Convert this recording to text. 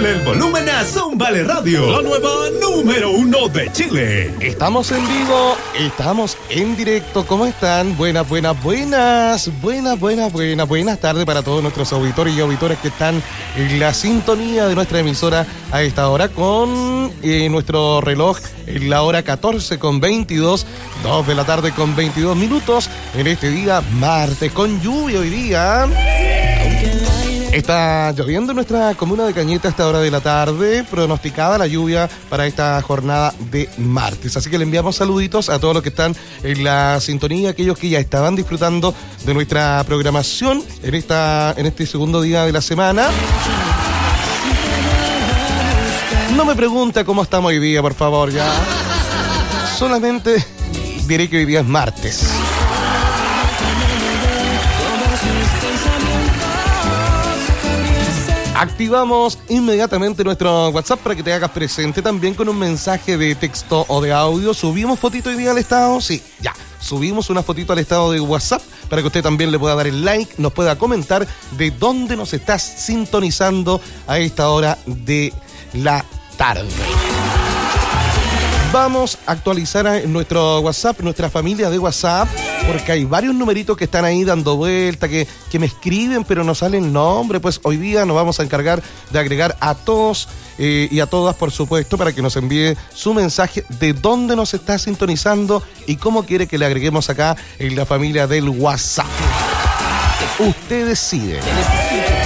Súbele el volumen a Zúmbale Radio, la nueva número 1 de Chile. Estamos en vivo, estamos en directo. ¿Cómo están? Buenas tardes para todos nuestros auditores y auditoras que están en la sintonía de nuestra emisora a esta hora con nuestro reloj en la hora 14:22, 2 de la tarde con 22 minutos en este día martes con lluvia hoy día. Está lloviendo en nuestra comuna de Cañete a esta hora de la tarde, pronosticada la lluvia para esta jornada de martes. Así que le enviamos saluditos a todos los que están en la sintonía, aquellos que ya estaban disfrutando de nuestra programación en este segundo día de la semana. No me pregunte cómo estamos hoy día, por favor, ya. Solamente diré que hoy día es martes. Activamos inmediatamente nuestro WhatsApp para que te hagas presente también con un mensaje de texto o de audio. ¿Subimos fotito hoy día al estado? Sí, ya. Subimos una fotito al estado de WhatsApp para que usted también le pueda dar el like, nos pueda comentar de dónde nos estás sintonizando a esta hora de la tarde. Vamos a actualizar nuestro WhatsApp, nuestra familia de WhatsApp, porque hay varios numeritos que están ahí dando vuelta, que me escriben pero no sale el nombre. Pues hoy día nos vamos a encargar de agregar a todos y a todas, por supuesto, para que nos envíe su mensaje de dónde nos está sintonizando y cómo quiere que le agreguemos acá en la familia del WhatsApp. Usted decide.